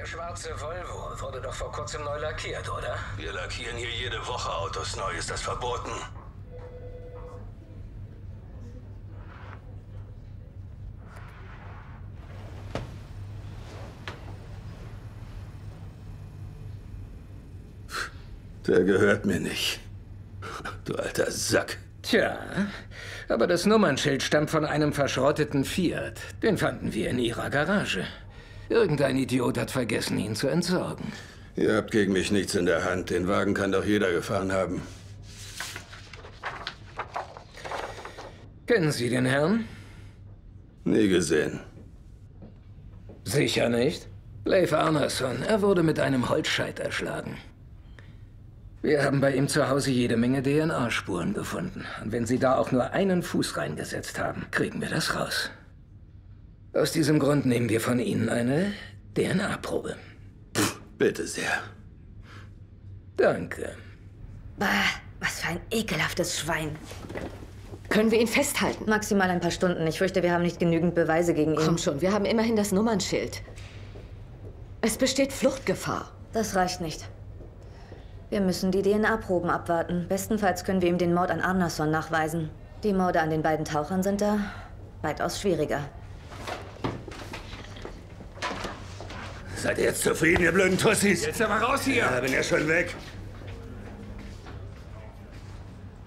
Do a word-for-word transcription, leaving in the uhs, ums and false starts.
Der schwarze Volvo wurde doch vor kurzem neu lackiert, oder? Wir lackieren hier jede Woche Autos neu. Ist das verboten? Der gehört mir nicht. Du alter Sack. Tja, aber das Nummernschild stammt von einem verschrotteten Fiat. Den fanden wir in Ihrer Garage. Irgendein Idiot hat vergessen, ihn zu entsorgen. Ihr habt gegen mich nichts in der Hand. Den Wagen kann doch jeder gefahren haben. Kennen Sie den Herrn? Nie gesehen. Sicher nicht? Leif Arnason. Er wurde mit einem Holzscheit erschlagen. Wir haben bei ihm zu Hause jede Menge D N A-Spuren gefunden. Und wenn Sie da auch nur einen Fuß reingesetzt haben, kriegen wir das raus. Aus diesem Grund nehmen wir von Ihnen eine D N A-Probe. Bitte sehr. Danke. Bah, was für ein ekelhaftes Schwein. Können wir ihn festhalten? Maximal ein paar Stunden. Ich fürchte, wir haben nicht genügend Beweise gegen ihn. Komm schon, wir haben immerhin das Nummernschild. Es besteht Fluchtgefahr. Das reicht nicht. Wir müssen die D N A-Proben abwarten. Bestenfalls können wir ihm den Mord an Arnason nachweisen. Die Morde an den beiden Tauchern sind da weitaus schwieriger. Seid ihr jetzt zufrieden, ihr blöden Tussis? Jetzt aber raus hier! Ja, bin ja schon weg.